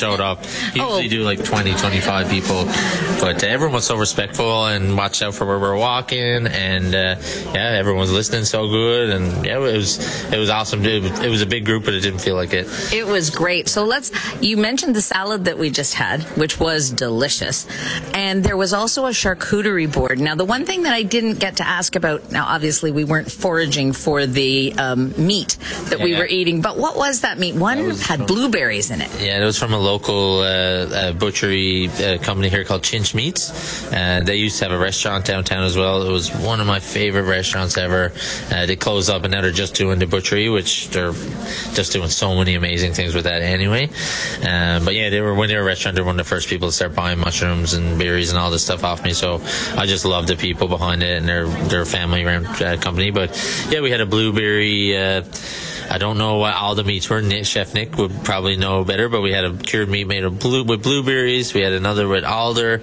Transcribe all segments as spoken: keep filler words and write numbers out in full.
showed up. Usually Oh. do like twenty, twenty-five people, but uh, everyone was so respectful and watched out for where we were walking, and uh, yeah, everyone was listening so good, and yeah, it was it was awesome. It was, it was a big group, but it didn't feel like it. It was great. So let's, you mentioned the salad that we just had, which was delicious. And there was also a charcuterie board. Now, the one thing that I didn't get to ask about, now obviously we weren't foraging for the um, meat that Yeah, we yeah. were eating, but what was that meat? One was had from- blueberries in it. Yeah, it was from a local uh, uh, butchery uh, company here called Chinch Meats. Uh, they used to have a restaurant downtown as well. It was one of my favorite restaurants ever. Uh, they closed up, and now they're just doing the butchery, which they're just doing so many amazing things with that anyway. Um, but yeah, they were when they were a restaurant, they were one of the first people to start buying mushrooms and berries and all this stuff off me. So I just love the people behind it, and their their family run uh, company. But yeah, we had a blueberry. Uh, I don't know what all the meats were. Nick, Chef Nick would probably know better, but we had a cured meat made of blue with blueberries. We had another with alder,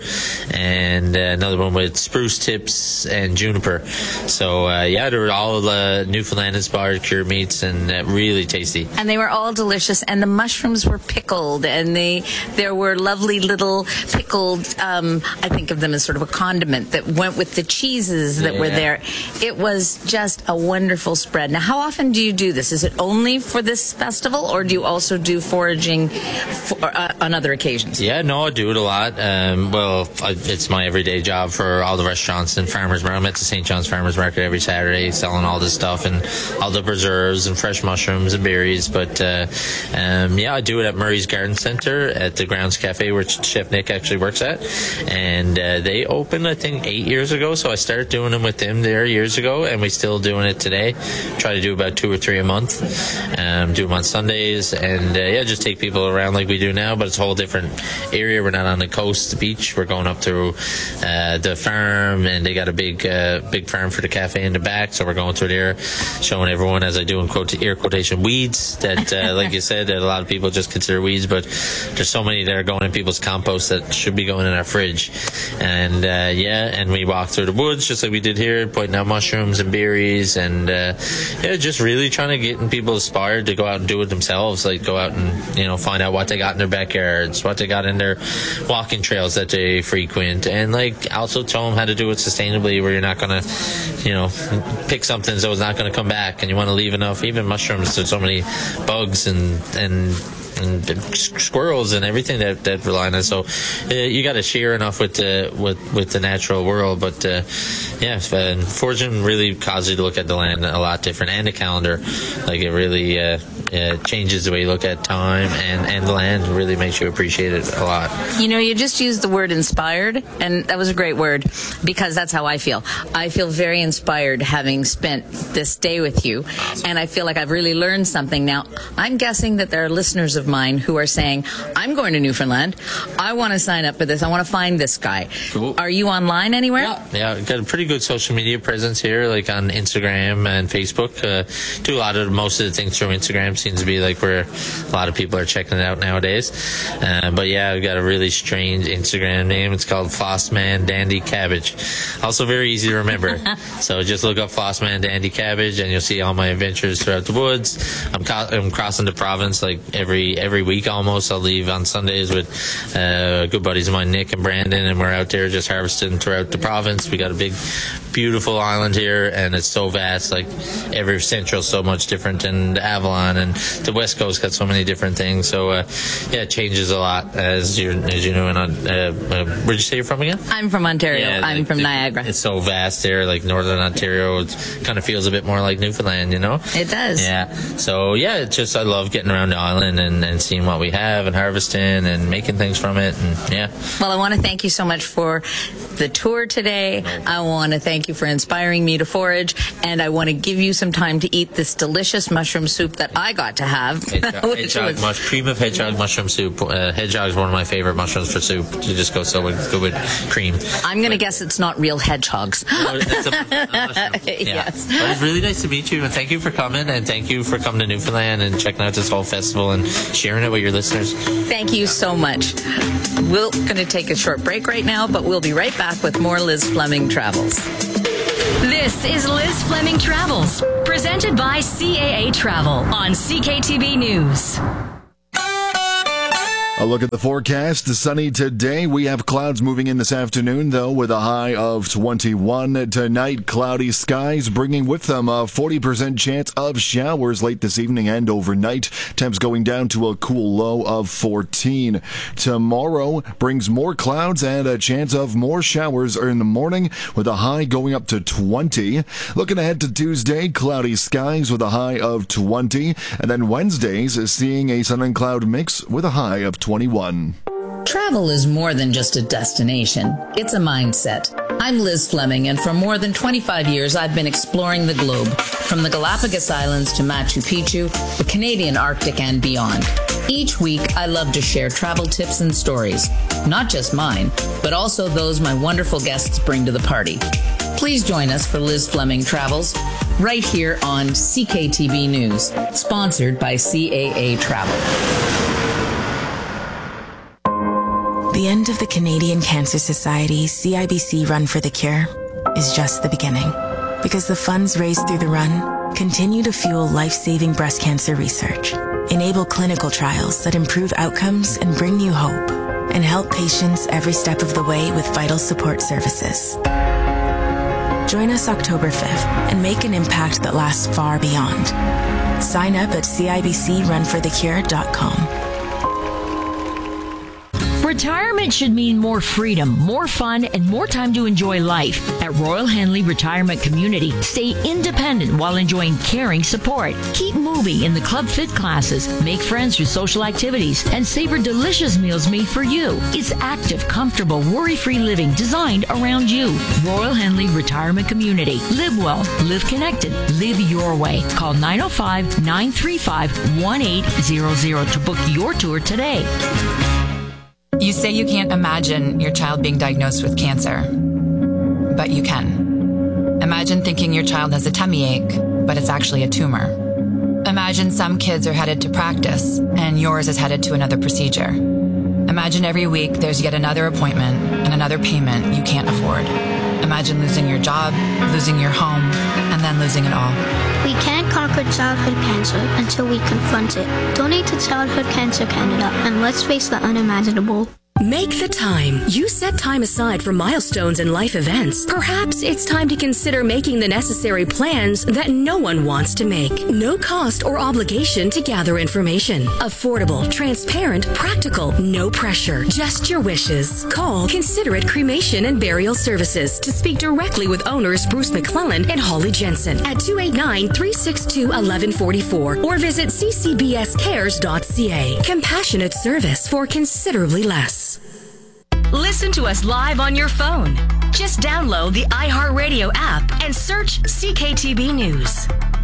and uh, another one with spruce tips and juniper. So uh, yeah, they were all uh, Newfoundland-inspired cured meats, and uh, really tasty. And they were all delicious, and the mushrooms were pickled, and they there were lovely little pickled, um, I think of them as sort of a condiment that went with the cheeses that were Yeah. there. It was just a wonderful spread. Now, how often do you do this? Is it only for this festival, or do you also do foraging for, uh, on other occasions? Yeah, no, I do it a lot. Um, well, I, it's my everyday job for all the restaurants and farmers market. I'm at the Saint John's Farmers Market every Saturday selling all this stuff and all the preserves and fresh mushrooms and berries. But uh, um, yeah, I do it at Murray's Garden Center at the Grounds Cafe, which Chef Nick actually works at. And uh, they opened, I think, eight years ago. So I started doing them with them there years ago, and we're still doing it today. Try to do about two or three a month. Um, do them on Sundays, and uh, yeah, just take people around like we do now, but it's a whole different area. We're not on the coast, the beach. We're going up through uh, the farm, and they got a big uh, big farm for the cafe in the back, so we're going through there, showing everyone, as I do in quote, air quotation, weeds that, uh, like you said, that a lot of people just consider weeds, but there's so many that are going in people's compost that should be going in our fridge. And uh, yeah, and we walk through the woods just like we did here, pointing out mushrooms and berries, and uh, yeah, just really trying to get in people inspired to go out and do it themselves, like go out and, you know, find out what they got in their backyards, what they got in their walking trails that they frequent, and like also tell them how to do it sustainably, where you're not gonna, you know, pick something so it's not gonna come back, and you want to leave enough. Even mushrooms, there's so many bugs and and and squirrels and everything that, that rely on it. So uh, you got to share enough with the with, with the natural world. But uh, yeah, and foraging really causes you to look at the land a lot different, and the calendar. Like it really uh, uh, changes the way you look at time and, and the land. It really makes you appreciate it a lot. You know, you just used the word inspired, and that was a great word, because that's how I feel. I feel very inspired having spent this day with you, and I feel like I've really learned something. Now, I'm guessing that there are listeners of mine who are saying, I'm going to Newfoundland. I want to sign up for this. I want to find this guy. Cool. Are you online anywhere? Yeah, yeah, we've got a pretty good social media presence here, like on Instagram and Facebook. Uh, do a lot of most of the things through Instagram. Seems to be like where a lot of people are checking it out nowadays. Uh, but yeah, we've got a really strange Instagram name. It's called Flossman Dandy Cabbage. Also very easy to remember. So just look up Flossman Dandy Cabbage, and you'll see all my adventures throughout the woods. I'm, co- I'm crossing the province like every every week almost. I'll leave on Sundays with uh, good buddies of mine, Nick and Brandon, and we're out there just harvesting throughout the province. We got a big, beautiful island here, and it's so vast. Like every central, so much different than the Avalon, and the West Coast got so many different things. So uh, yeah, it changes a lot as you as you know. And uh, uh, where'd you say you're from again? I'm from Ontario. Yeah, I'm like, from it- Niagara. It's so vast there, like Northern Ontario. It kind of feels a bit more like Newfoundland, you know? It does. Yeah. So yeah, it's just I love getting around the island and, and seeing what we have and harvesting and making things from it. And yeah. Well, I want to thank you so much for the tour today. I want to thank you for inspiring me to forage, and I want to give you some time to eat this delicious mushroom soup that I got to have. Hedgehog, which hedgehog was- mush, cream of hedgehog mushroom soup. Uh, hedgehog is one of my favorite mushrooms for soup. You just go so with, good with cream. I'm going to guess it's not real hedgehogs. Oh, it's a, a mushroom. Yeah. Yes. But it's really nice to meet you, and thank you for coming, and thank you for coming to Newfoundland and checking out this whole festival and sharing it with your listeners. Thank you so much. We're going to take a short break right now, but we'll be right back with more Liz Fleming Travels. This is Liz Fleming Travels, presented by C A A Travel on C K T B News. A look at the forecast. Sunny today. We have clouds moving in this afternoon, though, with a high of twenty-one. Tonight, cloudy skies, bringing with them a forty percent chance of showers late this evening and overnight. Temps going down to a cool low of fourteen. Tomorrow brings more clouds and a chance of more showers in the morning, with a high going up to twenty. Looking ahead to Tuesday, cloudy skies with a high of twenty. And then Wednesdays is seeing a sun and cloud mix with a high of twenty-one. Travel is more than just a destination. It's a mindset. I'm Liz Fleming, and for more than twenty-five years, I've been exploring the globe, from the Galapagos Islands to Machu Picchu, the Canadian Arctic, and beyond. Each week, I love to share travel tips and stories, not just mine, but also those my wonderful guests bring to the party. Please join us for Liz Fleming Travels, right here on C K T B News, sponsored by C A A Travel. The end of the Canadian Cancer Society's C I B C Run for the Cure is just the beginning, because the funds raised through the run continue to fuel life-saving breast cancer research, enable clinical trials that improve outcomes and bring you hope, and help patients every step of the way with vital support services. Join us October fifth and make an impact that lasts far beyond. Sign up at C I B C run for the cure dot com. Retirement should mean more freedom, more fun, and more time to enjoy life. At Royal Henley Retirement Community, stay independent while enjoying caring support. Keep moving in the Club Fit classes, make friends through social activities, and savor delicious meals made for you. It's active, comfortable, worry-free living designed around you. Royal Henley Retirement Community. Live well, live connected, live your way. Call nine oh five, nine three five, one eight zero zero to book your tour today. You say you can't imagine your child being diagnosed with cancer, but you can. Imagine thinking your child has a tummy ache, but it's actually a tumor. Imagine some kids are headed to practice, and yours is headed to another procedure. Imagine every week there's yet another appointment and another payment you can't afford. Imagine losing your job, losing your home, and then losing it all. We can't conquer childhood cancer until we confront it. Donate to Childhood Cancer Canada, and let's face the unimaginable. Make the time. You set time aside for milestones and life events. Perhaps it's time to consider making the necessary plans that no one wants to make. No cost or obligation to gather information. Affordable, transparent, practical, no pressure. Just your wishes. Call Considerate Cremation and Burial Services to speak directly with owners Bruce McClellan and Holly Jensen at two eight nine, three six two, one one four four or visit c c b s cares dot c a. Compassionate service for considerably less. Listen to us live on your phone. Just download the iHeartRadio app and search C K T B News.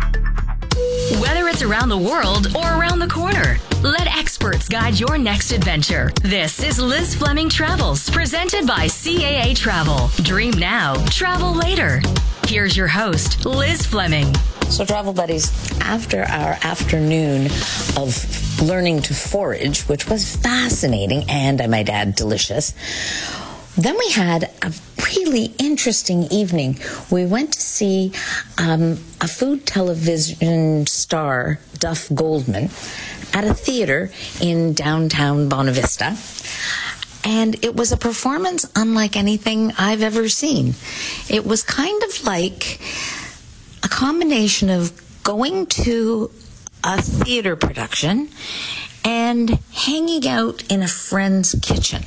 Whether it's around the world or around the corner, let experts guide your next adventure. This is Liz Fleming Travels, presented by C A A Travel. Dream now, travel later. Here's your host, Liz Fleming. So, travel buddies, after our afternoon of learning to forage, which was fascinating and, I might add, delicious, then we had a really interesting evening. We went to see um, a food television star, Duff Goldman, at a theater in downtown Bonavista. And it was a performance unlike anything I've ever seen. It was kind of like a combination of going to a theater production and hanging out in a friend's kitchen.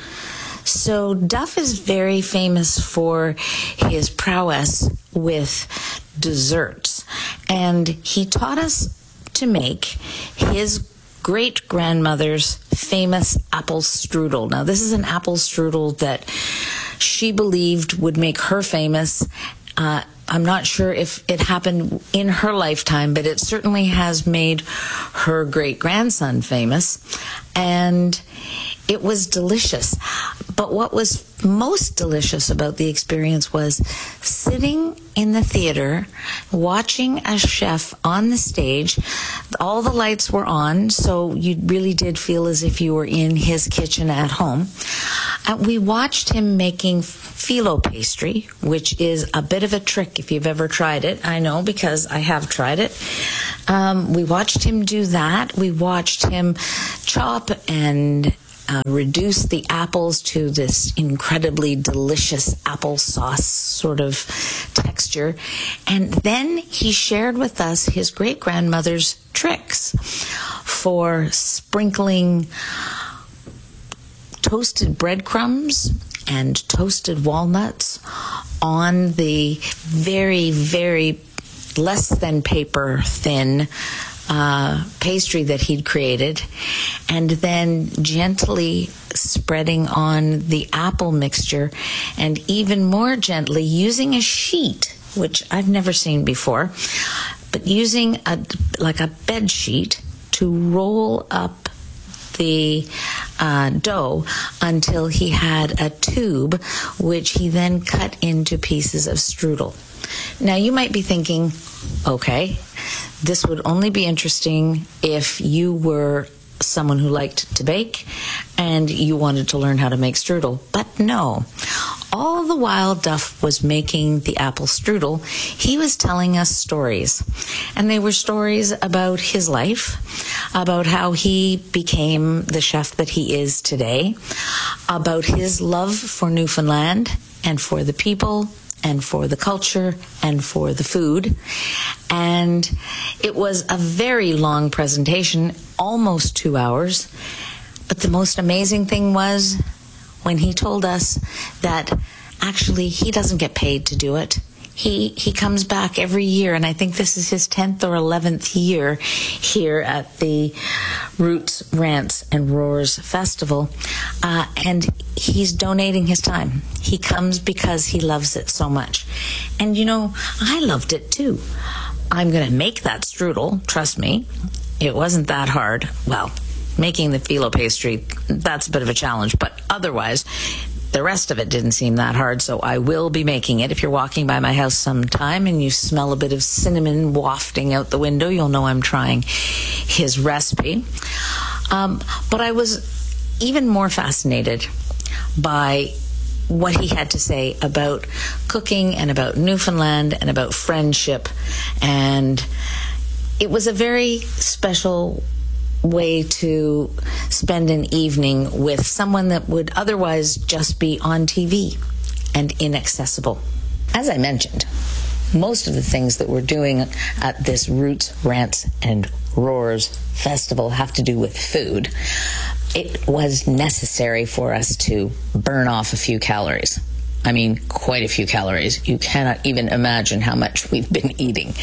So Duff is very famous for his prowess with desserts, and he taught us to make his great-grandmother's famous apple strudel. Now, this is an apple strudel that she believed would make her famous. Uh, I'm not sure if it happened in her lifetime, but it certainly has made her great-grandson famous. And it was delicious. But what was most delicious about the experience was sitting in the theater, watching a chef on the stage. All the lights were on, so you really did feel as if you were in his kitchen at home. And we watched him making phyllo pastry, which is a bit of a trick if you've ever tried it. I know because I have tried it. Um, we watched him do that. We watched him chop and uh, reduced the apples to this incredibly delicious applesauce sort of texture. And then he shared with us his great-grandmother's tricks for sprinkling toasted breadcrumbs and toasted walnuts on the very, very less than paper thin uh, pastry that he'd created, and then gently spreading on the apple mixture, and even more gently using a sheet, which I've never seen before, but using a like a bed sheet to roll up the uh, dough until he had a tube, which he then cut into pieces of strudel. Now you might be thinking, okay, this would only be interesting if you were someone who liked to bake and you wanted to learn how to make strudel. But no. All the while Duff was making the apple strudel, he was telling us stories. And they were stories about his life, about how he became the chef that he is today, about his love for Newfoundland and for the people and for the culture and for the food. And it was a very long presentation, almost two hours. But the most amazing thing was when he told us that actually he doesn't get paid to do it. He he comes back every year, and I think this is his tenth or eleventh year here at the Roots, Rants, and Roars Festival, uh, and he's donating his time. He comes because he loves it so much. And, you know, I loved it too. I'm going to make that strudel, trust me. It wasn't that hard. Well, making the phyllo pastry, that's a bit of a challenge, but otherwise the rest of it didn't seem that hard, so I will be making it. If you're walking by my house sometime and you smell a bit of cinnamon wafting out the window, you'll know I'm trying his recipe. Um, but I was even more fascinated by what he had to say about cooking and about Newfoundland and about friendship. And it was a very special way to spend an evening with someone that would otherwise just be on T V and inaccessible. As I mentioned, most of the things that we're doing at this Roots, Rants, and Roars Festival have to do with food. It was necessary for us to burn off a few calories. I mean, quite a few calories. You cannot even imagine how much we've been eating.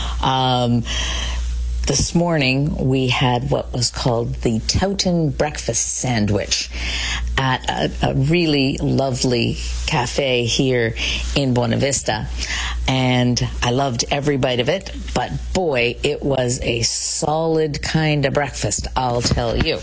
Um, This morning, we had what was called the Towton Breakfast Sandwich at a, a really lovely cafe here in Buena Vista. And I loved every bite of it, but boy, it was a solid kind of breakfast, I'll tell you.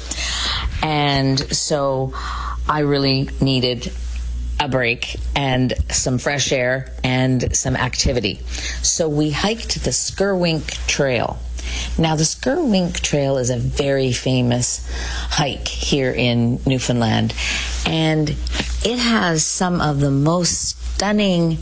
And so I really needed a break and some fresh air and some activity. So we hiked the Skirwink Trail. Now, the Skirwink Trail is a very famous hike here in Newfoundland, and it has some of the most stunning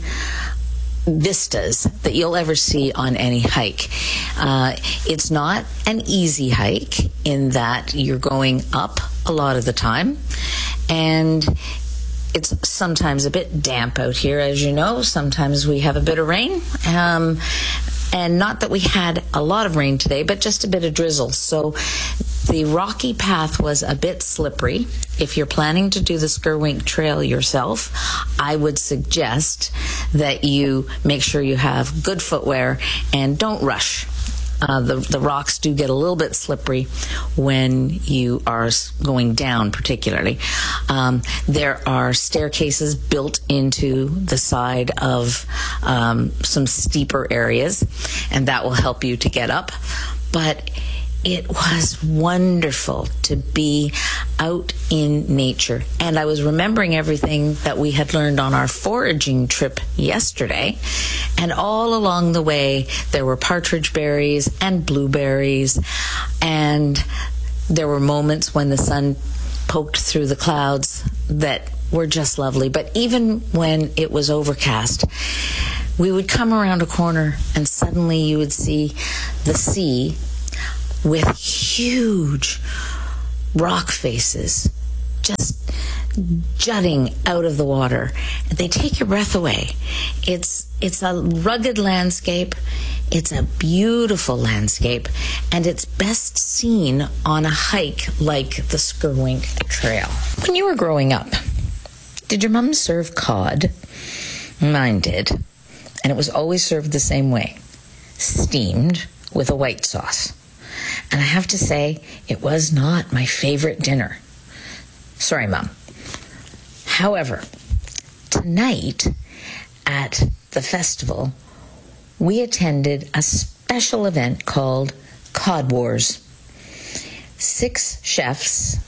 vistas that you'll ever see on any hike. Uh, it's not an easy hike in that you're going up a lot of the time, and it's sometimes a bit damp out here, as you know. Sometimes we have a bit of rain. Um, And not that we had a lot of rain today, but just a bit of drizzle. So the rocky path was a bit slippery. If you're planning to do the Skirwink Trail yourself, I would suggest that you make sure you have good footwear and don't rush. Uh, the, the rocks do get a little bit slippery when you are going down, particularly. Um, there are staircases built into the side of um, some steeper areas, and that will help you to get up. But it was wonderful to be out in nature. And I was remembering everything that we had learned on our foraging trip yesterday. And all along the way, there were partridge berries and blueberries. And there were moments when the sun poked through the clouds that were just lovely. But even when it was overcast, we would come around a corner and suddenly you would see the sea with huge rock faces just jutting out of the water. They take your breath away. It's it's a rugged landscape. It's a beautiful landscape, and it's best seen on a hike like the Skirwink Trail. When you were growing up, did your mom serve cod? Mine did, and it was always served the same way, steamed with a white sauce. And I have to say, it was not my favorite dinner. Sorry, Mom. However, tonight at the festival, we attended a special event called Cod Wars. Six chefs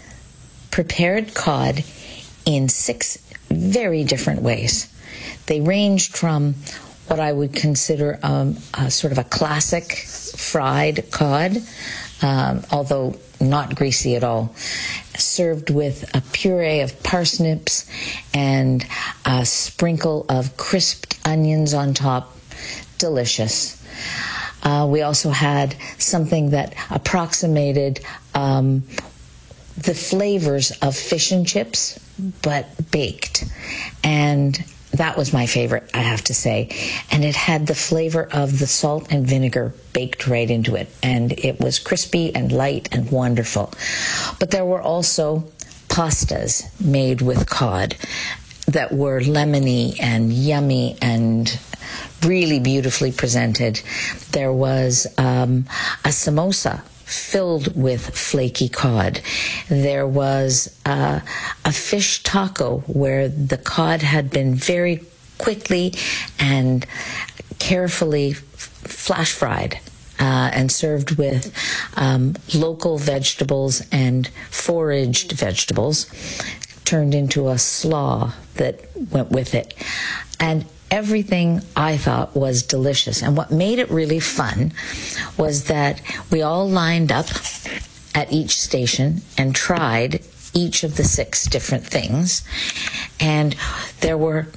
prepared cod in six very different ways. They ranged from what I would consider um, a sort of a classic fried cod, um, although not greasy at all, served with a puree of parsnips and a sprinkle of crisped onions on top. Delicious. Uh, we also had something that approximated um, the flavors of fish and chips, but baked. And that was my favorite, I have to say. And it had the flavor of the salt and vinegar baked right into it. And it was crispy and light and wonderful. But there were also pastas made with cod that were lemony and yummy and really beautifully presented. There was um, a samosa filled with flaky cod. There was uh, a fish taco where the cod had been very quickly and carefully flash fried uh, and served with um, local vegetables and foraged vegetables, turned into a slaw that went with it. And everything I thought was delicious. And what made it really fun was that we all lined up at each station and tried each of the six different things. And there were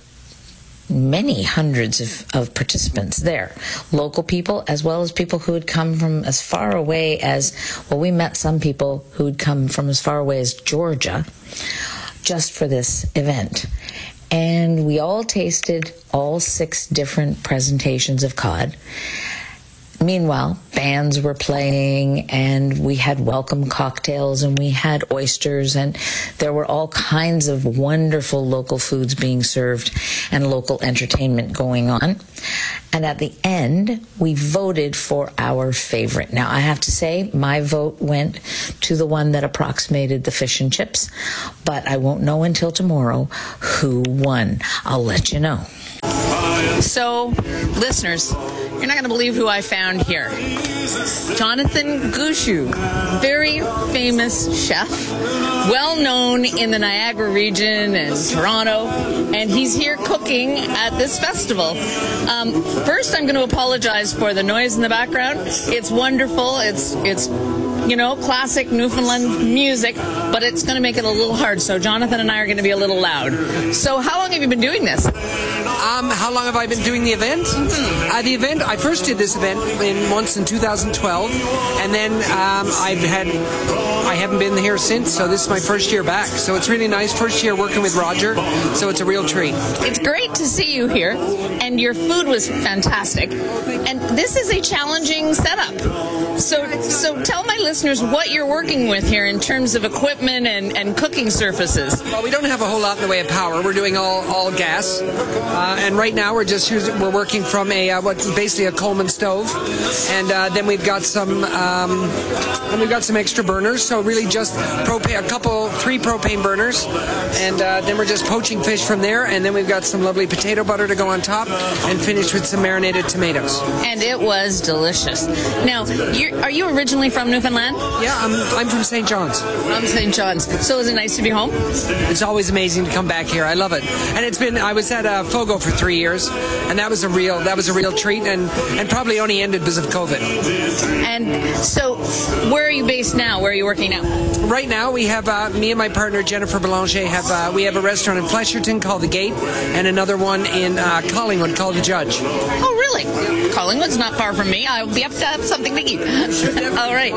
many hundreds of, of participants there, local people as well as people who had come from as far away as, well, we met some people who had come from as far away as Georgia just for this event. And we all tasted all six different presentations of cod. Meanwhile, bands were playing, and we had welcome cocktails, and we had oysters, and there were all kinds of wonderful local foods being served and local entertainment going on. And at the end, we voted for our favorite. Now, I have to say, my vote went to the one that approximated the fish and chips, but I won't know until tomorrow who won. I'll let you know. So, listeners, you're not going to believe who I found here. Jonathan Gushue, very famous chef, well known in the Niagara region and Toronto, and he's here cooking at this festival. Um, first, I'm going to apologize for the noise in the background. It's wonderful. It's it's you know, classic Newfoundland music, but it's going to make it a little hard. So Jonathan and I are going to be a little loud. So how long have you been doing this? Um, how long have I been doing the event? Mm-hmm. Uh, the event, I first did this event in once in two thousand twelve, and then um, I've had, I haven't been here since, so this is my first year back. So it's really nice, first year working with Roger, so it's a real treat. It's great to see you here, and your food was fantastic. And this is a challenging setup. So, so tell my listeners what you're working with here in terms of equipment and, and cooking surfaces. Well, we don't have a whole lot in the way of power. We're doing all, all gas, uh, and right now we're just using, we're working from a uh, what basically a Coleman stove, and uh, then we've got some um, and we've got some extra burners. So really just propane, a couple, three propane burners, and uh, then we're just poaching fish from there, and then we've got some lovely potato butter to go on top, and finish with some marinated tomatoes. And it was delicious. Now, you're, are you originally from Newfoundland? Yeah, I'm, I'm from Saint John's. From Saint John's. So is it nice to be home? It's always amazing to come back here. I love it. And it's been, I was at uh, Fogo for three years, and that was a real, that was a real treat, and, and probably only ended because of COVID. And so, where are you based now? Where are you working now? Right now, we have uh, me me and my partner Jennifer Belanger have uh, we have a restaurant in Flesherton called The Gate, and another one in uh, Collingwood called The Judge. Oh, really? Collingwood's not far from me. I'll be up to have something to eat. All right.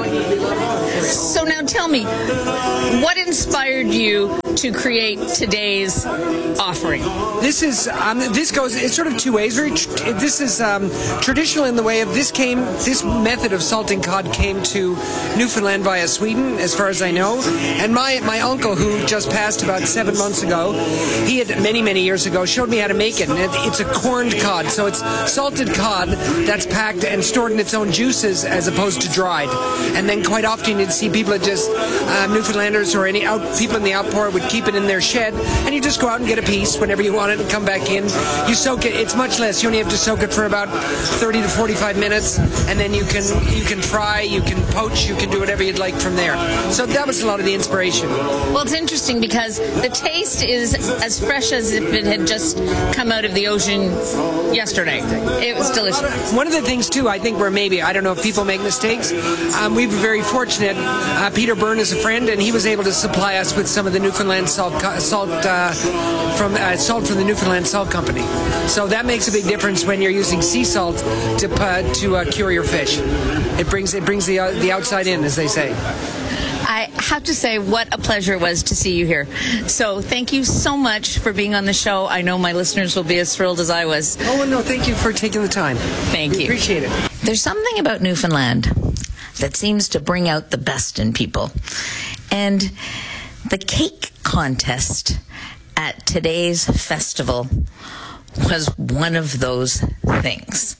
So now tell me, what inspired you to create today's offering? This is um, this goes it's sort of two ways. Very tr- this is um, traditional in the way of this came this method of salting cod came to Newfoundland via Sweden, as far as I know. And my my uncle, who just passed about seven months ago, he had many many years ago showed me how to make it. And it, it's a corned cod, so it's salted cod that's packed and stored in its own juices as opposed to dried. And then quite often you'd see people that just uh, Newfoundlanders or any out people in the outpour would keep it in their shed, and you just go out and get a piece whenever you want it and come back in. You soak it. It's much less. You only have to soak it for about thirty to forty-five minutes, and then you can you can fry, you can poach, you can do whatever you'd like from there. So that was a lot of the inspiration. Well, it's interesting because the taste is as fresh as if it had just come out of the ocean yesterday. It was delicious. One of the things too, I think, where maybe I don't know if people make mistakes. Um, we were very fortunate. Uh, Peter Byrne is a friend, and he was able to supply us with some of the Newfoundland salt salt uh, from uh, salt from the Newfoundland Salt Company. So that makes a big difference when you're using sea salt to uh, to uh, cure your fish. It brings it brings the uh, the outside in, as they say. I have to say what a pleasure it was to see you here. So thank you so much for being on the show. I know my listeners will be as thrilled as I was. Oh, no, thank you for taking the time. Thank we you. Appreciate it. There's something about Newfoundland that seems to bring out the best in people. And the cake contest at today's festival was one of those things.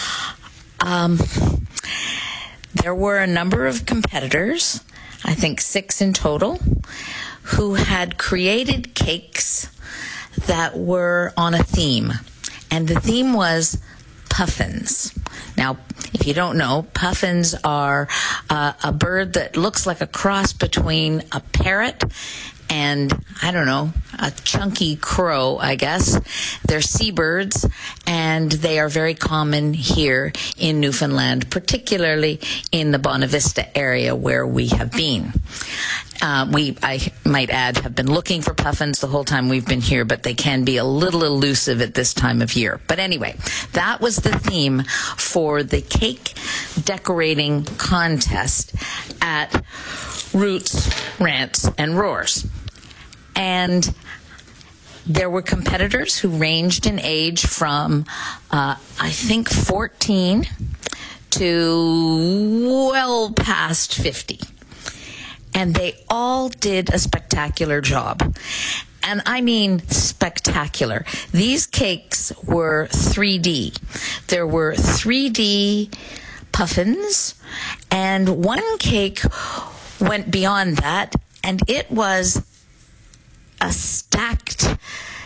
Um, there were a number of competitors, I think six in total, who had created cakes that were on a theme. And the theme was puffins. Now, if you don't know, puffins are uh, a bird that looks like a cross between a parrot and, I don't know, a chunky crow, I guess. They're seabirds, and they are very common here in Newfoundland, particularly in the Bonavista area where we have been. Uh, we, I might add, have been looking for puffins the whole time we've been here, but they can be a little elusive at this time of year. But anyway, that was the theme for the cake decorating contest at Roots, Rants, and Roars. And there were competitors who ranged in age from, uh, I think, fourteen to well past fifty. And they all did a spectacular job. And I mean spectacular. These cakes were three D. There were three D puffins, and one cake went beyond that, and it was a stacked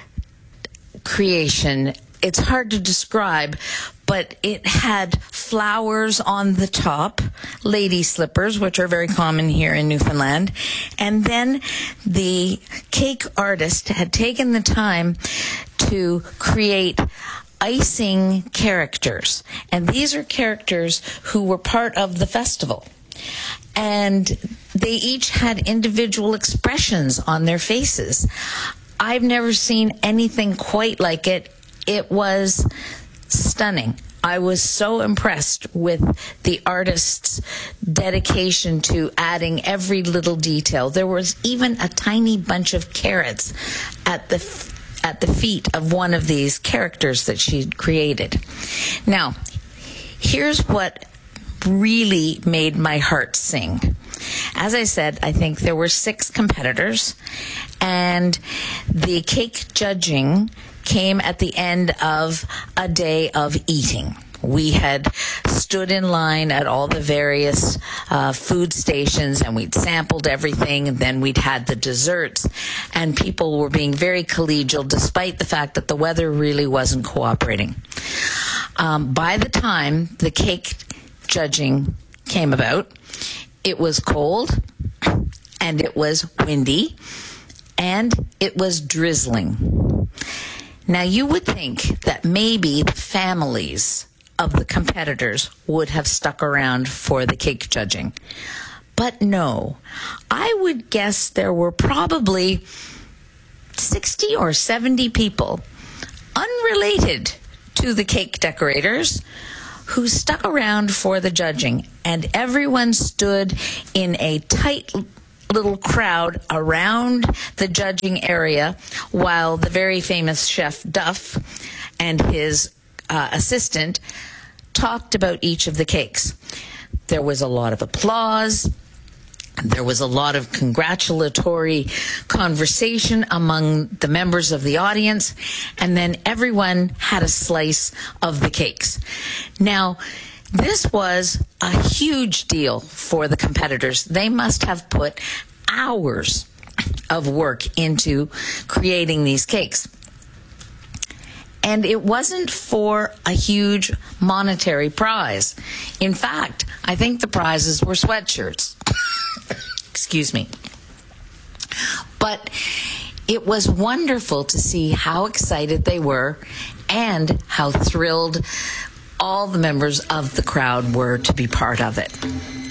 creation. It's hard to describe, but it had flowers on the top, lady slippers, which are very common here in Newfoundland. And then the cake artist had taken the time to create icing characters. And these are characters who were part of the festival. And they each had individual expressions on their faces. I've never seen anything quite like it. It was stunning. I was so impressed with the artist's dedication to adding every little detail. There was even a tiny bunch of carrots at the at the feet of one of these characters that she'd created. Now, here's what really made my heart sing. As I said, I think there were six competitors, and the cake judging came at the end of a day of eating. We had stood in line at all the various uh, food stations, and we'd sampled everything, and then we'd had the desserts, and people were being very collegial despite the fact that the weather really wasn't cooperating. Um, by the time the cake judging came about, it was cold, and it was windy, and it was drizzling. Now, you would think that maybe the families of the competitors would have stuck around for the cake judging. But no, I would guess there were probably sixty or seventy people unrelated to the cake decorators who stuck around for the judging, and everyone stood in a tight little crowd around the judging area while the very famous chef Duff and his uh, assistant talked about each of the cakes. There was a lot of applause. There was a lot of congratulatory conversation among the members of the audience, and then everyone had a slice of the cakes. Now, this was a huge deal for the competitors. They must have put hours of work into creating these cakes. And it wasn't for a huge monetary prize. In fact, I think the prizes were sweatshirts. Excuse me. But it was wonderful to see how excited they were and how thrilled all the members of the crowd were to be part of it.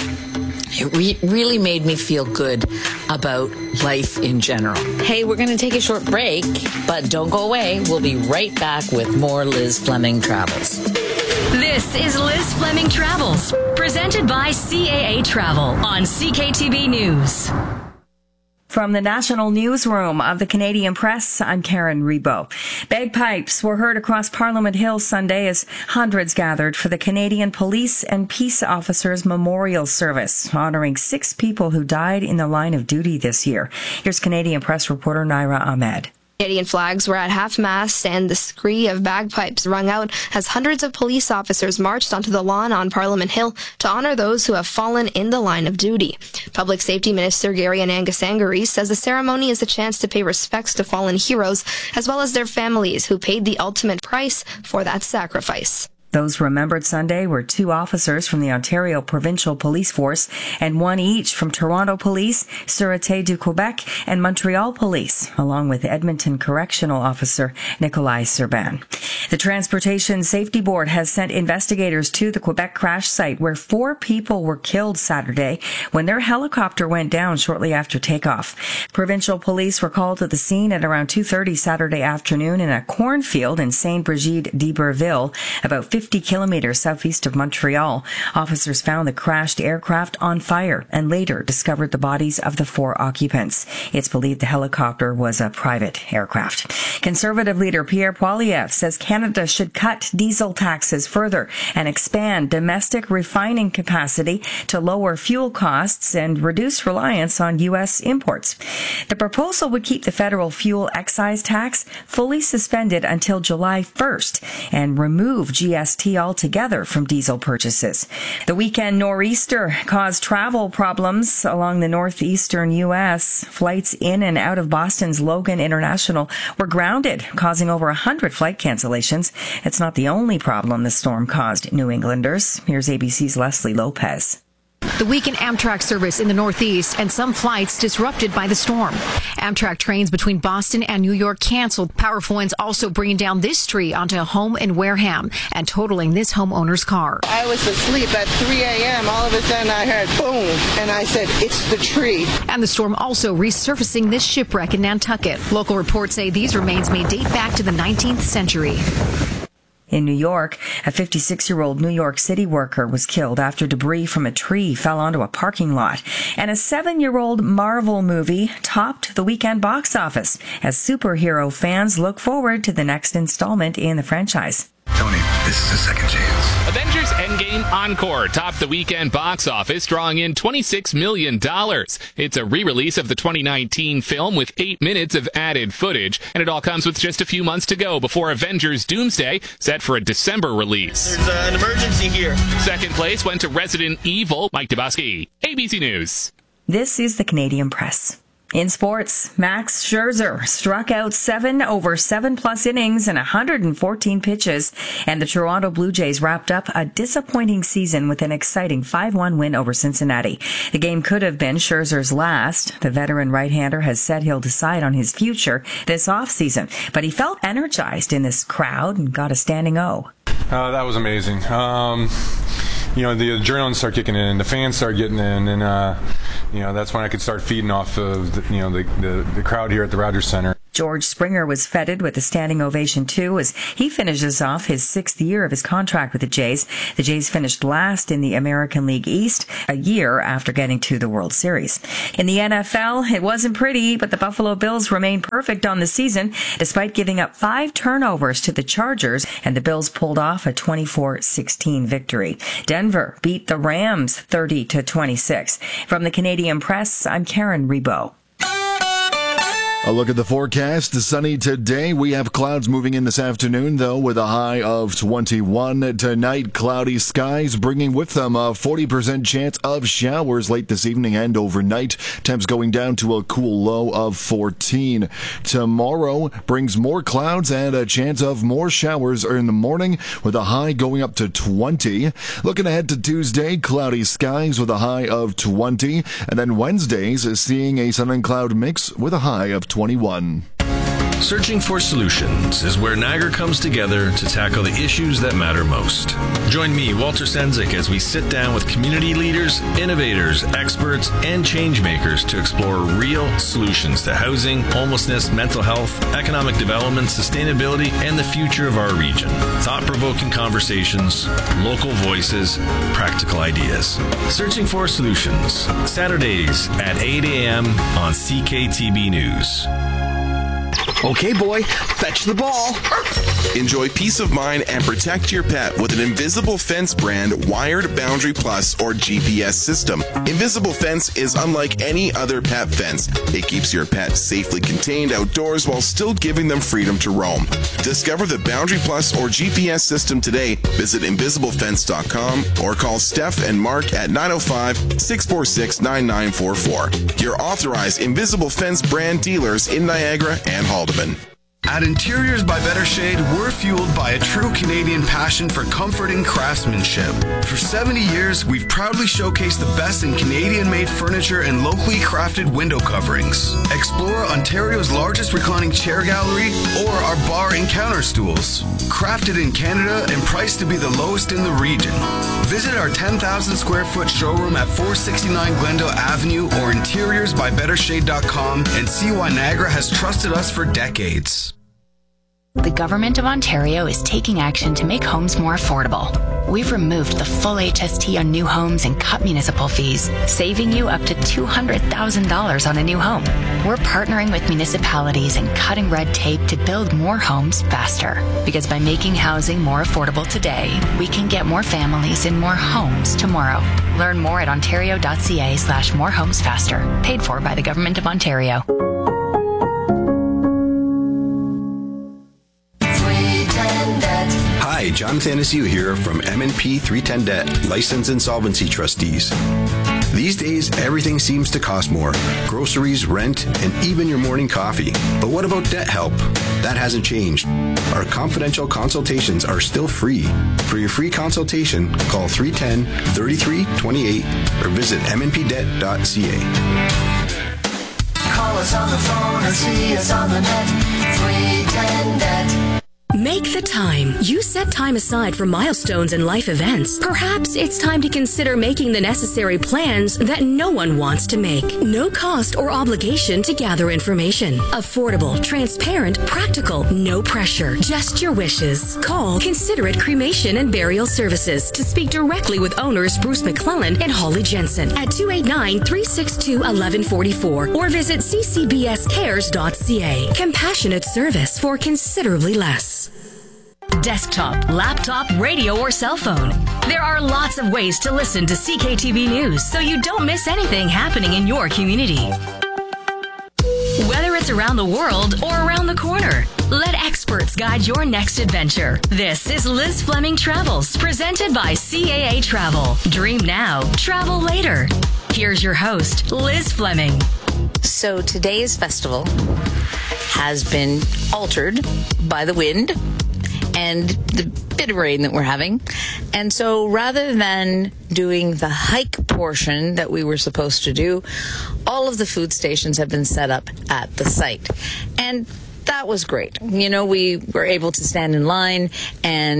It re- really made me feel good about life in general. Hey, we're going to take a short break, but don't go away. We'll be right back with more Liz Fleming Travels. This is Liz Fleming Travels, presented by C A A Travel on C K T B News. From the National Newsroom of the Canadian Press, I'm Karen Rebo. Bagpipes were heard across Parliament Hill Sunday as hundreds gathered for the Canadian Police and Peace Officers Memorial Service, honoring six people who died in the line of duty this year. Here's Canadian Press reporter Naira Ahmed. Canadian flags were at half-mast and the scree of bagpipes rung out as hundreds of police officers marched onto the lawn on Parliament Hill to honor those who have fallen in the line of duty. Public Safety Minister Gary Anangasangari says the ceremony is a chance to pay respects to fallen heroes as well as their families who paid the ultimate price for that sacrifice. Those remembered Sunday were two officers from the Ontario Provincial Police Force and one each from Toronto Police, Sûreté du Québec, and Montreal Police, along with Edmonton Correctional Officer Nikolai Serban. The Transportation Safety Board has sent investigators to the Quebec crash site where four people were killed Saturday when their helicopter went down shortly after takeoff. Provincial police were called to the scene at around two thirty Saturday afternoon in a cornfield in Saint-Brigide-d'Iberville, about fifty kilometers southeast of Montreal. Officers found the crashed aircraft on fire and later discovered the bodies of the four occupants. It's believed the helicopter was a private aircraft. Conservative leader Pierre Poilievre says Canada should cut diesel taxes further and expand domestic refining capacity to lower fuel costs and reduce reliance on U S imports. The proposal would keep the federal fuel excise tax fully suspended until July first and remove G S T altogether from diesel purchases. The weekend nor'easter caused travel problems along the northeastern U S. Flights in and out of Boston's Logan International were grounded, causing over one hundred flight cancellations. It's not the only problem the storm caused New Englanders. Here's A B C's Leslie Lopez. The weekend Amtrak service in the Northeast and some flights disrupted by the storm. Amtrak trains between Boston and New York canceled. Powerful winds also bringing down this tree onto a home in Wareham and totaling this homeowner's car. I was asleep at three a.m. All of a sudden I heard boom, and I said, it's the tree. And the storm also resurfacing this shipwreck in Nantucket. Local reports say these remains may date back to the nineteenth century. In New York, a fifty-six-year-old New York City worker was killed after debris from a tree fell onto a parking lot. And a seven-year-old Marvel movie topped the weekend box office as superhero fans look forward to the next installment in the franchise. Tony, this is a second chance. Avengers Endgame Encore topped the weekend box office, drawing in twenty-six million dollars. It's a re-release of the twenty nineteen film with eight minutes of added footage, and it all comes with just a few months to go before Avengers Doomsday, set for a December release. There's uh, an emergency here. Second place went to Resident Evil. Mike Dubosky, A B C News. This is the Canadian Press. In sports, Max Scherzer struck out seven over seven-plus innings and one hundred fourteen pitches, and the Toronto Blue Jays wrapped up a disappointing season with an exciting five one win over Cincinnati. The game could have been Scherzer's last. The veteran right-hander has said he'll decide on his future this offseason, but he felt energized in this crowd and got a standing O. Uh, that was amazing. Um... you know, the adrenaline started kicking in, the fans started getting in, and uh, you know, that's when I could start feeding off of the, you know the, the the crowd here at the Rogers Center. George Springer was feted with a standing ovation, too, as he finishes off his sixth year of his contract with the Jays. The Jays finished last in the American League East a year after getting to the World Series. In the N F L, it wasn't pretty, but the Buffalo Bills remained perfect on the season, despite giving up five turnovers to the Chargers, and the Bills pulled off a twenty-four sixteen victory. Denver beat the Rams thirty to twenty-six. From the Canadian Press, I'm Karen Rebo. A look at the forecast. Sunny today. We have clouds moving in this afternoon, though, with a high of twenty-one. Tonight, cloudy skies, bringing with them a forty percent chance of showers late this evening and overnight. Temps going down to a cool low of fourteen. Tomorrow brings more clouds and a chance of more showers in the morning, with a high going up to twenty. Looking ahead to Tuesday, cloudy skies with a high of twenty. And then Wednesdays is seeing a sun and cloud mix with a high of twenty-one. Searching for Solutions is where Niagara comes together to tackle the issues that matter most. Join me, Walter Sendzik, as we sit down with community leaders, innovators, experts, and change makers to explore real solutions to housing, homelessness, mental health, economic development, sustainability, and the future of our region. Thought-provoking conversations, local voices, practical ideas. Searching for Solutions, Saturdays at eight a.m. on C K T B News. Okay, boy, fetch the ball. Enjoy peace of mind and protect your pet with an Invisible Fence brand Wired Boundary Plus or G P S system. Invisible Fence is unlike any other pet fence. It keeps your pet safely contained outdoors while still giving them freedom to roam. Discover the Boundary Plus or G P S system today. Visit invisible fence dot com or call Steph and Mark at nine oh five, six four six, nine nine four four. Your authorized Invisible Fence brand dealers in Niagara and Haldeman. At Interiors by Better Shade, we're fueled by a true Canadian passion for comfort and craftsmanship. For seventy years, we've proudly showcased the best in Canadian-made furniture and locally crafted window coverings. Explore Ontario's largest reclining chair gallery or our bar and counter stools. Crafted in Canada and priced to be the lowest in the region. Visit our ten thousand square foot showroom at four sixty-nine Glendale Avenue or interiors by better shade dot com and see why Niagara has trusted us for decades. The Government of Ontario is taking action to make homes more affordable. We've removed the full H S T on new homes and cut municipal fees, saving you up to two hundred thousand dollars on a new home. We're partnering with municipalities and cutting red tape to build more homes faster. Because by making housing more affordable today, we can get more families in more homes tomorrow. Learn more at ontario.ca slash more homes faster. Paid for by the Government of Ontario. Hi, John Thanasiu here from M and P three ten Debt, Licensed Insolvency Trustees. These days, everything seems to cost more. Groceries, rent, and even your morning coffee. But what about debt help? That hasn't changed. Our confidential consultations are still free. For your free consultation, call three one zero, three three two eight or visit m n p debt dot c a. Call us on the phone or see us on the net. three ten debt. Make the time. You set time aside for milestones and life events. Perhaps it's time to consider making the necessary plans that no one wants to make. No cost or obligation to gather information. Affordable, transparent, practical, no pressure. Just your wishes. Call Considerate Cremation and Burial Services to speak directly with owners Bruce McClellan and Holly Jensen at two eight nine, three six two, one one four four or visit c c b s cares dot c a. Compassionate service for considerably less. Desktop, laptop, radio, or cell phone. There are lots of ways to listen to C K T B News so you don't miss anything happening in your community. Whether it's around the world or around the corner, let experts guide your next adventure. This is Liz Fleming Travels, presented by C A A Travel. Dream now, travel later. Here's your host, Liz Fleming. So today's festival has been altered by the wind and the bit of rain that we're having. And so rather than doing the hike portion that we were supposed to do, all of the food stations have been set up at the site. And that was great. You know, we were able to stand in line and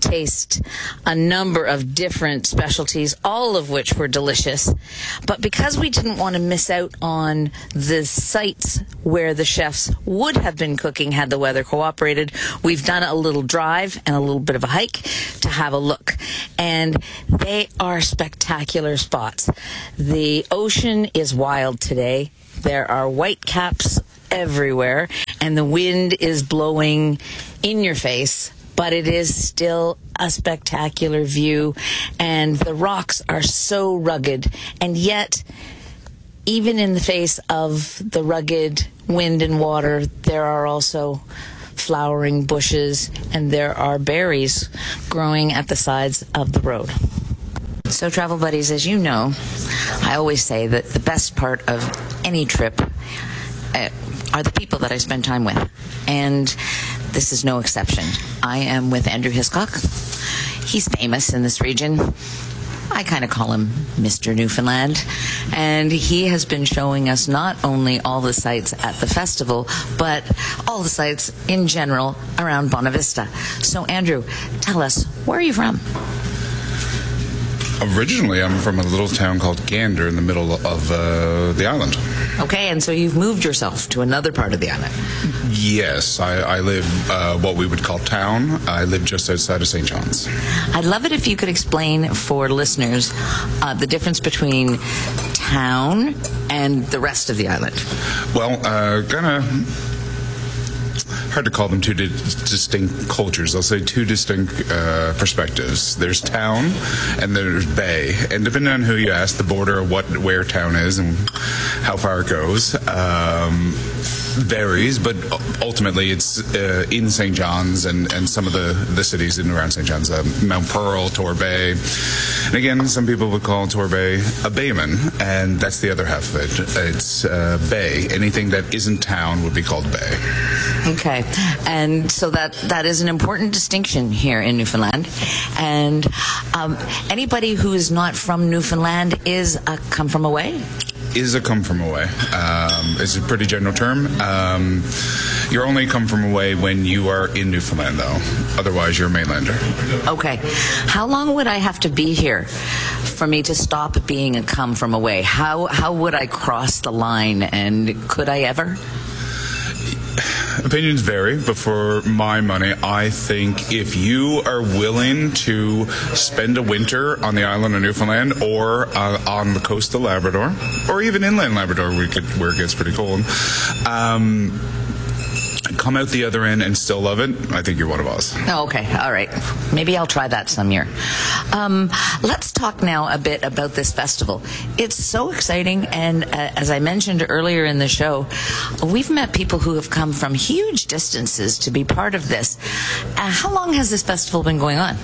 taste a number of different specialties, all of which were delicious. But because we didn't want to miss out on the sites where the chefs would have been cooking had the weather cooperated, we've done a little drive and a little bit of a hike to have a look. And they are spectacular spots. The ocean is wild today. There are white caps everywhere, and the wind is blowing in your face, but it is still a spectacular view, and the rocks are so rugged, and yet, even in the face of the rugged wind and water, there are also flowering bushes, and there are berries growing at the sides of the road. So, Travel Buddies, as you know, I always say that the best part of any trip uh, are the people that I spend time with. And this is no exception. I am with Andrew Hiscock. He's famous in this region. I kind of call him Mister Newfoundland. And he has been showing us not only all the sites at the festival, but all the sites in general around Bonavista. So, Andrew, tell us, where are you from? Originally, I'm from a little town called Gander in the middle of uh, the island. Okay, and so you've moved yourself to another part of the island. Yes, I, I live uh, what we would call town. I live just outside of Saint John's. I'd love it if you could explain for listeners uh, the difference between town and the rest of the island. Well, uh, kind of hard to call them two di- distinct cultures. I'll say two distinct uh, perspectives. There's town and there's bay. And depending on who you ask, the border of what where town is and how far it goes um, varies, but ultimately it's uh, in Saint John's and, and some of the, the cities in and around Saint John's, uh, Mount Pearl, Torbay. And again, some people would call Torbay a bayman, and that's the other half of it. It's uh, bay. Anything that isn't town would be called bay. Okay, and so that that is an important distinction here in Newfoundland. And um, anybody who is not from Newfoundland is a come from away? Is a come from away. Um, it's a pretty general term. Um, you're only come from away when you are in Newfoundland, though. Otherwise, you're a mainlander. Okay. How long would I have to be here for me to stop being a come from away? How how would I cross the line, and could I ever? Opinions vary, but for my money, I think if you are willing to spend a winter on the island of Newfoundland or uh, on the coast of Labrador, or even inland Labrador where it, get, where it gets pretty cold, um, come out the other end and still love it, I think you're one of us. Oh, okay. All right. Maybe I'll try that some year. Um, let's talk now a bit about this festival. It's so exciting, and uh, as I mentioned earlier in the show, we've met people who have come from huge distances to be part of this. Uh, how long has this festival been going on?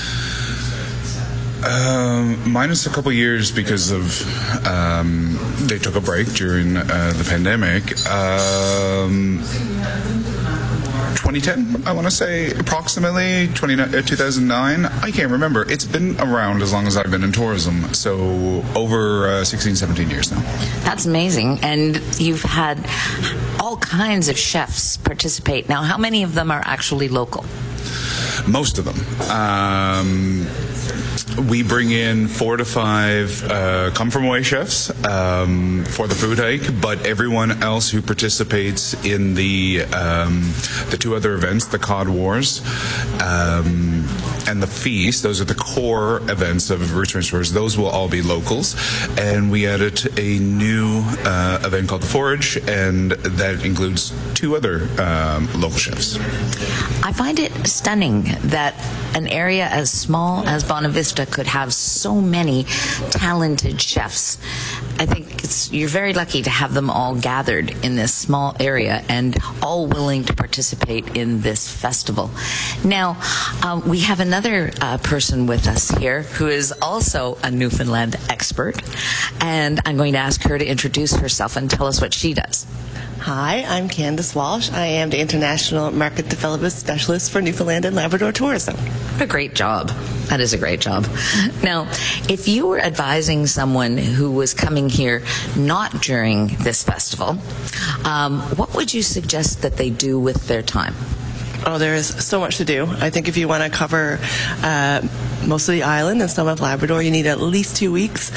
Um, minus a couple years because of um, they took a break during uh, the pandemic. Um, twenty ten, I want to say, approximately twenty, uh, two thousand nine. I can't remember. It's been around as long as I've been in tourism, so over uh, sixteen, seventeen years now. That's amazing. And you've had all kinds of chefs participate. Now, how many of them are actually local? Most of them. Um, we bring in four to five uh, come-from-away chefs um, for the food hike, but everyone else who participates in the um, the two other events, the Cod Wars um, and the Feast, those are the core events of Roots and Shores. Those will all be locals, and we added a new uh, event called the Forage, and that includes two other um, local chefs. I find it stunning that an area as small as Bonavista could have so many talented chefs. I think it's, you're very lucky to have them all gathered in this small area and all willing to participate in this festival. Now, uh, we have another uh, person with us here who is also a Newfoundland expert, and I'm going to ask her to introduce herself and tell us what she does. Hi, I'm Candace Walsh. I am the International Market Development Specialist for Newfoundland and Labrador Tourism. What a great job. That is a great job. Now, if you were advising someone who was coming here not during this festival, um, what would you suggest that they do with their time? Oh, there is so much to do. I think if you want to cover uh, most of the island and some of Labrador, you need at least two weeks,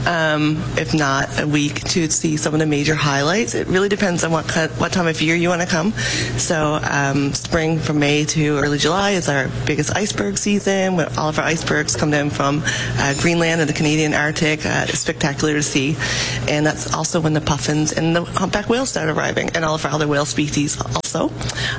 um, if not a week, to see some of the major highlights. It really depends on what kind, what time of year you want to come. So um, spring from May to early July is our biggest iceberg season, when all of our icebergs come down from uh, Greenland and the Canadian Arctic. Uh, it's spectacular to see. And that's also when the puffins and the humpback whales start arriving, and all of our other whale species also.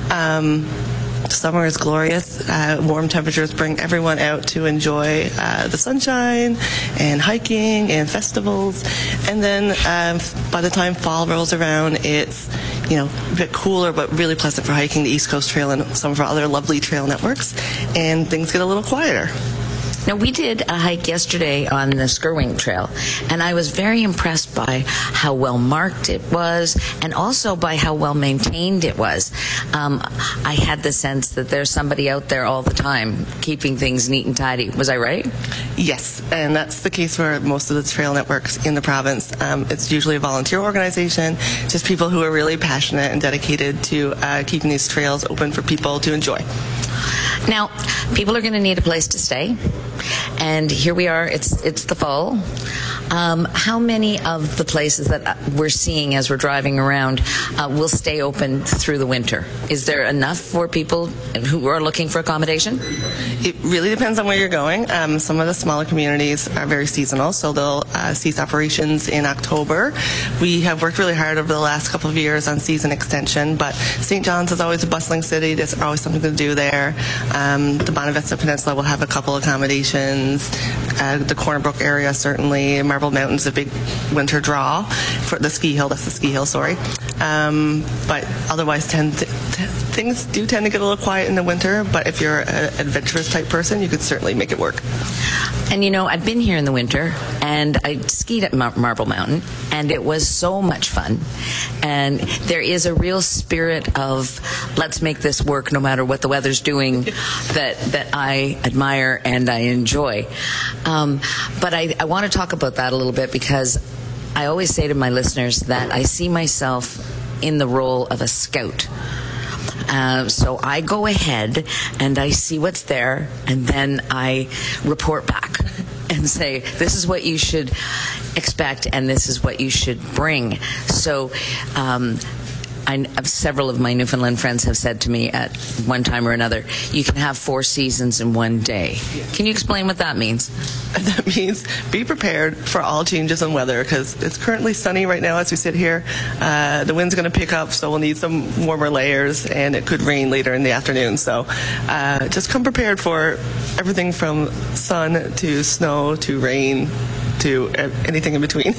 Um, Summer is glorious. Uh, warm temperatures bring everyone out to enjoy uh, the sunshine and hiking and festivals. And then um, by the time fall rolls around, it's, you know, a bit cooler but really pleasant for hiking the East Coast Trail and some of our other lovely trail networks. And things get a little quieter. Now, we did a hike yesterday on the Skirwing Trail, and I was very impressed by how well marked it was and also by how well maintained it was. Um, I had the sense that there's somebody out there all the time keeping things neat and tidy. Was I right? Yes, and that's the case for most of the trail networks in the province. Um, it's usually a volunteer organization, just people who are really passionate and dedicated to uh, keeping these trails open for people to enjoy. Now, people are going to need a place to stay, and here we are. It's it's the fall. Um, how many of the places that we're seeing as we're driving around uh, will stay open through the winter? Is there enough for people who are looking for accommodation? It really depends on where you're going. Um, some of the smaller communities are very seasonal, so they'll uh, cease operations in October. We have worked really hard over the last couple of years on season extension, but Saint John's is always a bustling city. There's always something to do there. Um, the Bonavista Peninsula will have a couple accommodations. Uh, the Corner Brook area, certainly. Marble Mountain's a big winter draw for the ski hill. That's the ski hill, sorry. Um, but otherwise, tend to, t- things do tend to get a little quiet in the winter. But if you're an adventurous type person, you could certainly make it work. And you know, I've been here in the winter, and I skied at Mar- Marble Mountain, and it was so much fun. And there is a real spirit of let's make this work no matter what the weather's doing that that I admire and I enjoy. Um, but I, I want to talk about that a little bit, because I always say to my listeners that I see myself in the role of a scout. Uh, so I go ahead and I see what's there, and then I report back and say, this is what you should expect and this is what you should bring. So um, I, several of my Newfoundland friends have said to me at one time or another, you can have four seasons in one day. Can you explain what that means? That means be prepared for all changes in weather, because it's currently sunny right now as we sit here. Uh, the wind's going to pick up, so we'll need some warmer layers, and it could rain later in the afternoon. So uh, just come prepared for everything from sun to snow to rain to anything in between.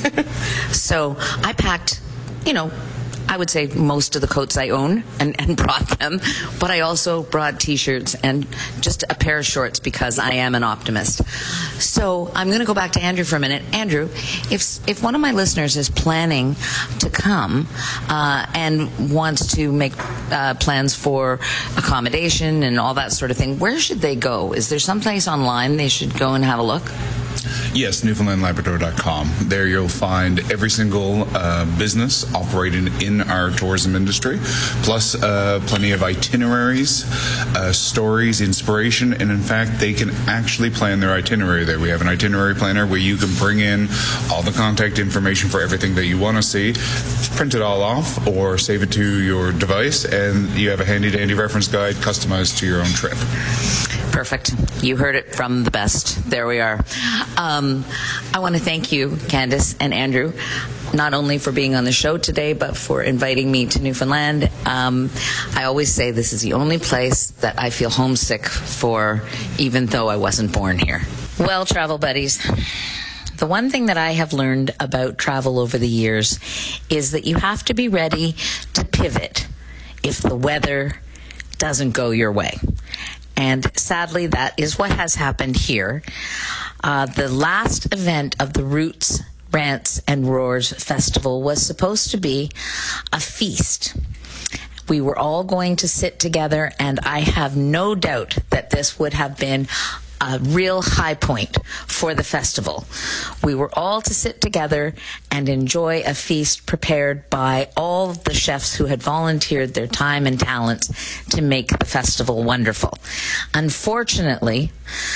So I packed, you know, I would say most of the coats I own and, and brought them, but I also brought T-shirts and just a pair of shorts because I am an optimist. So I'm going to go back to Andrew for a minute. Andrew, if if one of my listeners is planning to come uh, and wants to make uh, plans for accommodation and all that sort of thing, where should they go? Is there someplace online they should go and have a look? Yes, Newfoundland Labrador dot com. There you'll find every single uh, business operating in our tourism industry, plus uh, plenty of itineraries, uh, stories, inspiration, and in fact, they can actually plan their itinerary there. We have an itinerary planner where you can bring in all the contact information for everything that you want to see, print it all off, or save it to your device, and you have a handy-dandy reference guide customized to your own trip. Perfect. You heard it from the best. There we are. Um, I want to thank you, Candace and Andrew, not only for being on the show today, but for inviting me to Newfoundland. Um, I always say this is the only place that I feel homesick for, even though I wasn't born here. Well, travel buddies, the one thing that I have learned about travel over the years is that you have to be ready to pivot if the weather doesn't go your way. And sadly, that is what has happened here. Uh, the last event of the Roots, Rants, and Roars Festival was supposed to be a feast. We were all going to sit together, and I have no doubt that this would have been a real high point for the festival. We were all to sit together and enjoy a feast prepared by all of the chefs who had volunteered their time and talents to make the festival wonderful. Unfortunately,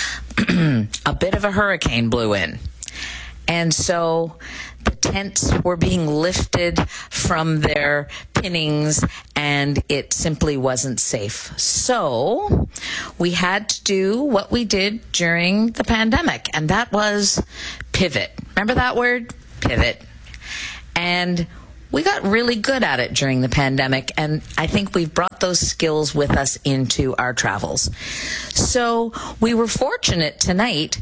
a bit of a hurricane blew in. And so the tents were being lifted from their pinnings, and it simply wasn't safe. So we had to do what we did during the pandemic, and that was pivot. Remember that word? Pivot. And we got really good at it during the pandemic, and I think we've brought those skills with us into our travels. So we were fortunate tonight,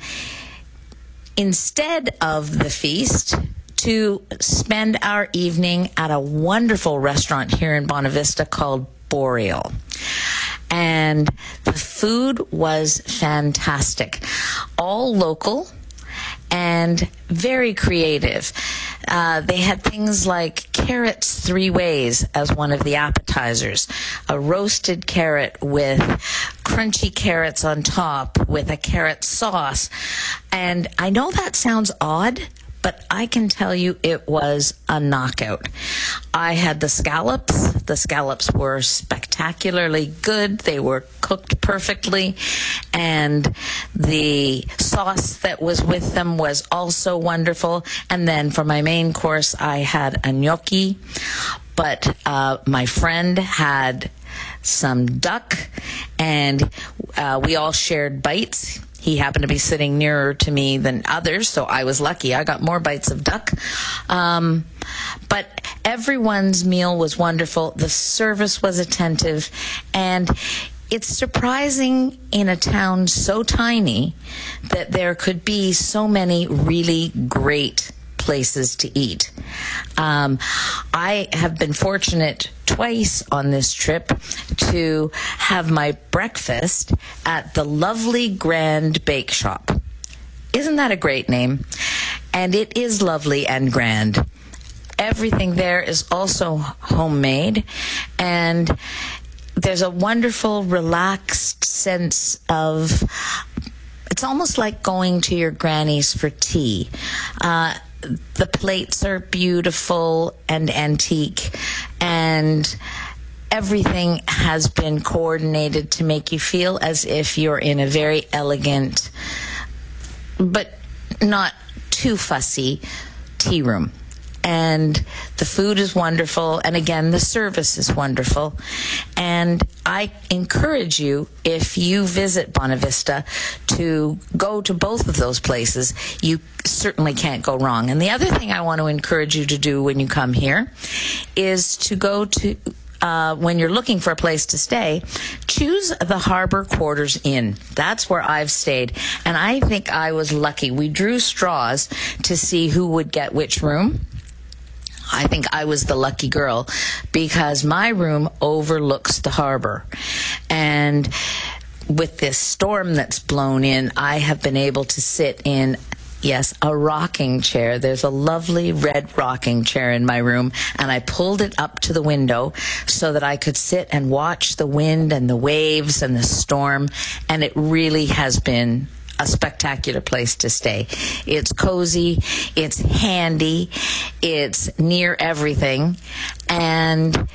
instead of the feast, to spend our evening at a wonderful restaurant here in Bonavista called Boreal. And the food was fantastic. All local and very creative. Uh, they had things like carrots three ways as one of the appetizers, a roasted carrot with crunchy carrots on top with a carrot sauce. And I know that sounds odd, but I can tell you it was a knockout. I had the scallops. The scallops were spectacularly good. They were cooked perfectly. And the sauce that was with them was also wonderful. And then for my main course, I had a gnocchi. But uh, my friend had some duck, and uh, we all shared bites. He happened to be sitting nearer to me than others, so I was lucky. I got more bites of duck. Um, but everyone's meal was wonderful. The service was attentive. And it's surprising in a town so tiny that there could be so many really great places to eat. Um, I have been fortunate twice on this trip to have my breakfast at the lovely Grand Bake Shop. Isn't that a great name? And it is lovely and grand. Everything there is also homemade, and there's a wonderful, relaxed sense of, it's almost like going to your granny's for tea. Uh, The plates are beautiful and antique, and everything has been coordinated to make you feel as if you're in a very elegant, but not too fussy, tea room. And the food is wonderful, and again, the service is wonderful. And I encourage you, if you visit Bonavista, to go to both of those places. You certainly can't go wrong. And the other thing I want to encourage you to do when you come here is to go to, uh, when you're looking for a place to stay, choose the Harbor Quarters Inn. That's where I've stayed. And I think I was lucky. We drew straws to see who would get which room. I think I was the lucky girl because my room overlooks the harbor. And with this storm that's blown in, I have been able to sit in, yes, a rocking chair. There's a lovely red rocking chair in my room, and I pulled it up to the window so that I could sit and watch the wind and the waves and the storm, and it really has been a spectacular place to stay. It's cozy, it's handy, it's near everything, and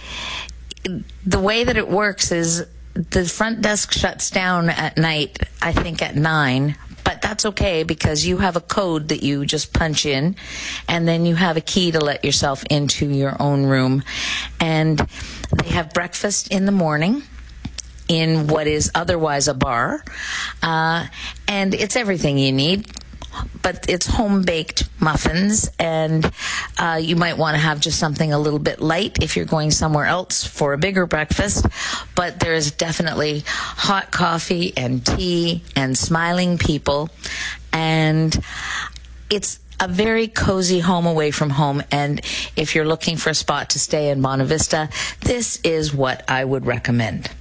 the way that it works is the front desk shuts down at night, I think at nine, but that's okay because you have a code that you just punch in, and then you have a key to let yourself into your own room. And they have breakfast in the morning in what is otherwise a bar, uh, and it's everything you need, but it's home-baked muffins, and uh, you might want to have just something a little bit light if you're going somewhere else for a bigger breakfast, but there's definitely hot coffee and tea and smiling people, and it's a very cozy home away from home. And if you're looking for a spot to stay in Bonavista, this is what I would recommend.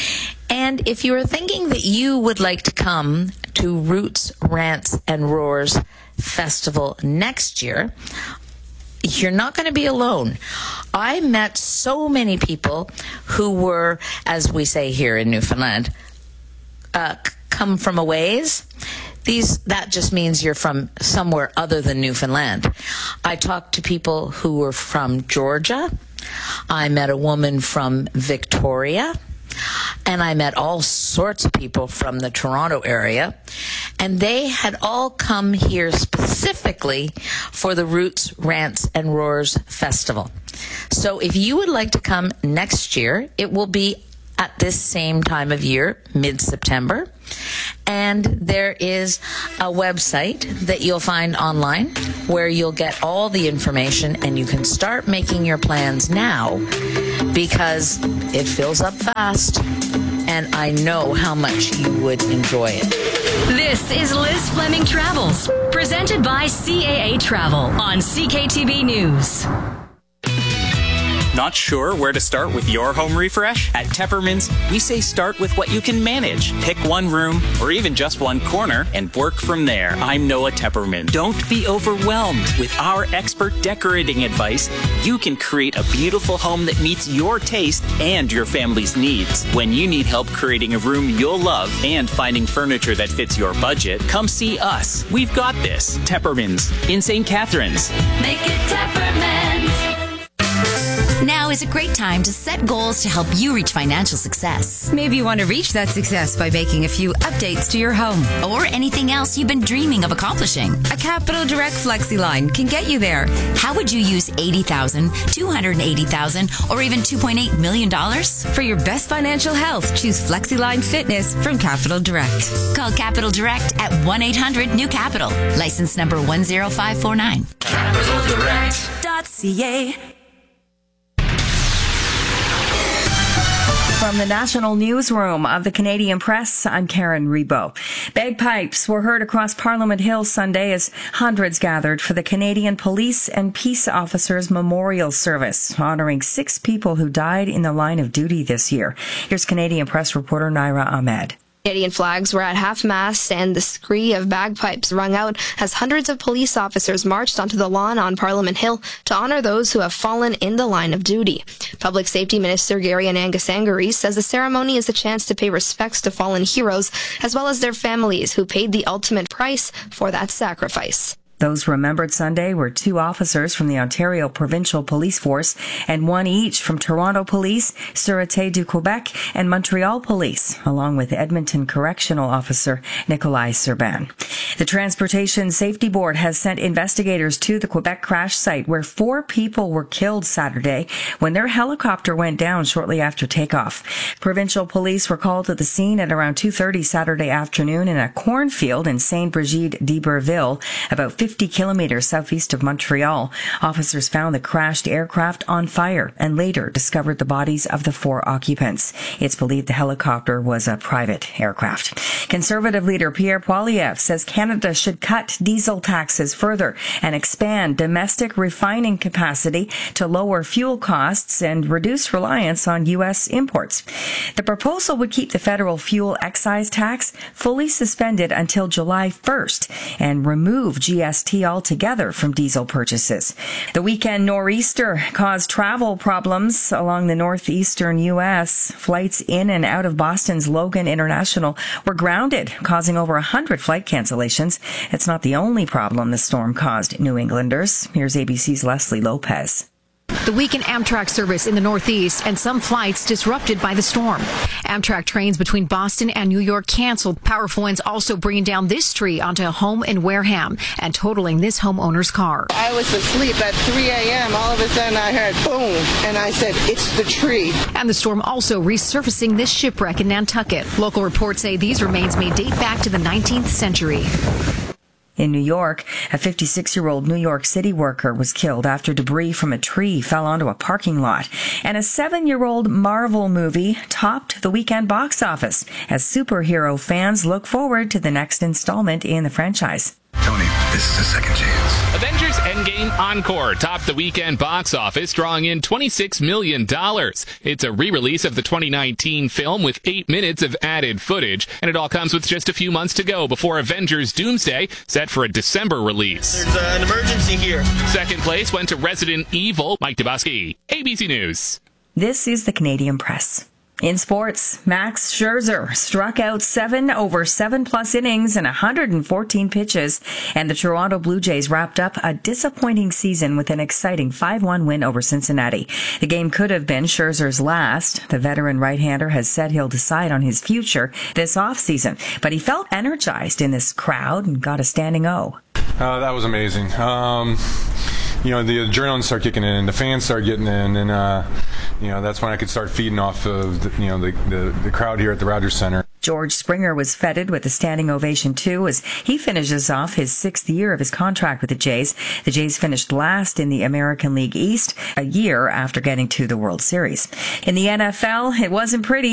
And if you are thinking that you would like to come to Roots, Rants, and Roars Festival next year, you're not going to be alone. I met so many people who were, as we say here in Newfoundland, uh, come from a ways. these that just means you're from somewhere other than Newfoundland. I talked to people who were from Georgia. I met a woman from Victoria. And I met all sorts of people from the Toronto area. And they had all come here specifically for the Roots, Rants, and Roars Festival. So if you would like to come next year, it will be at this same time of year, mid-September. And there is a website that you'll find online where you'll get all the information and you can start making your plans now because it fills up fast and I know how much you would enjoy it. This is Liz Fleming Travels, presented by C A A Travel on C K T B News. Not sure where to start with your home refresh? At Tepperman's, we say start with what you can manage. Pick one room or even just one corner and work from there. I'm Noah Tepperman. Don't be overwhelmed. With our expert decorating advice, you can create a beautiful home that meets your taste and your family's needs. When you need help creating a room you'll love and finding furniture that fits your budget, come see us. We've got this. Tepperman's in Saint Catharines. Make it Tepperman's. Now is a great time to set goals to help you reach financial success. Maybe you want to reach that success by making a few updates to your home or anything else you've been dreaming of accomplishing. A Capital Direct FlexiLine can get you there. How would you use eighty thousand dollars, two hundred eighty thousand dollars, or even two point eight million dollars? For your best financial health, choose FlexiLine Fitness from Capital Direct. Call Capital Direct at one eight hundred new capital. License number one zero five four nine. Capital Direct Dot C A. From the National Newsroom of the Canadian Press, I'm Karen Rebo. Bagpipes were heard across Parliament Hill Sunday as hundreds gathered for the Canadian Police and Peace Officers Memorial Service, honoring six people who died in the line of duty this year. Here's Canadian Press reporter Naira Ahmed. Canadian flags were at half-mast and the scree of bagpipes rung out as hundreds of police officers marched onto the lawn on Parliament Hill to honor those who have fallen in the line of duty. Public Safety Minister Gary Anangasangari says the ceremony is a chance to pay respects to fallen heroes as well as their families who paid the ultimate price for that sacrifice. Those remembered Sunday were two officers from the Ontario Provincial Police Force and one each from Toronto Police, Sûreté du Québec, and Montreal Police, along with Edmonton Correctional Officer Nikolai Serban. The Transportation Safety Board has sent investigators to the Quebec crash site where four people were killed Saturday when their helicopter went down shortly after takeoff. Provincial police were called to the scene at around two thirty Saturday afternoon in a cornfield in Saint-Brigide-d'Iberville, about fifty kilometers southeast of Montreal. Officers found the crashed aircraft on fire and later discovered the bodies of the four occupants. It's believed the helicopter was a private aircraft. Conservative leader Pierre Poilievre says Canada should cut diesel taxes further and expand domestic refining capacity to lower fuel costs and reduce reliance on U S imports. The proposal would keep the federal fuel excise tax fully suspended until July first and remove G S T altogether from diesel purchases. The weekend nor'easter caused travel problems along the northeastern U S. Flights in and out of Boston's Logan International were grounded, causing over one hundred flight cancellations. It's not the only problem the storm caused New Englanders. Here's A B C's Leslie Lopez. The weekend Amtrak service in the Northeast and some flights disrupted by the storm. Amtrak trains between Boston and New York canceled. Powerful winds also bringing down this tree onto a home in Wareham and totaling this homeowner's car. I was asleep at three a.m. All of a sudden I heard boom, and I said, it's the tree. And the storm also resurfacing this shipwreck in Nantucket. Local reports say these remains may date back to the nineteenth century. In New York, a fifty-six-year-old New York City worker was killed after debris from a tree fell onto a parking lot. And a seven-year-old Marvel movie topped the weekend box office as superhero fans look forward to the next installment in the franchise. Tony, this is a second chance. Avengers Endgame Encore topped the weekend box office, drawing in twenty-six million dollars. It's a re-release of the twenty nineteen film with eight minutes of added footage, and it all comes with just a few months to go before Avengers Doomsday, set for a December release. There's uh, an emergency here. Second place went to Resident Evil. Mike Dubosky, A B C News. This is the Canadian Press. In sports, Max Scherzer struck out seven over seven plus innings and one hundred fourteen pitches, and the Toronto Blue Jays wrapped up a disappointing season with an exciting five one win over Cincinnati. The game could have been Scherzer's last. The veteran right-hander has said he'll decide on his future this offseason, but he felt energized in this crowd and got a standing O. Uh, that was amazing. Um, you know, the adrenaline started kicking in, the fans started getting in, and uh, you know, that's when I could start feeding off of the, you know the, the the crowd here at the Rogers Center. George Springer was feted with a standing ovation too as he finishes off his sixth year of his contract with the Jays. The Jays finished last in the American League East a year after getting to the World Series. In the N F L, it wasn't pretty.